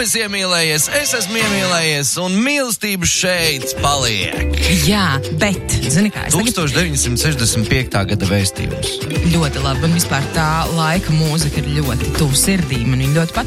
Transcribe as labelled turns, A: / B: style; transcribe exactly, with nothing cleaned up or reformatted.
A: esi iemīlējies, es esmu iemīlējies, un mīlestība šeit paliek.
B: Jā, bet, zini kā, es
A: tagad... deviņdesmit sešdesmit piekta gada vēstījums.
B: Ļoti labi, un vispār tā laika mūzika ir ļoti tuvu sirdīm, un viņa ļoti patīk.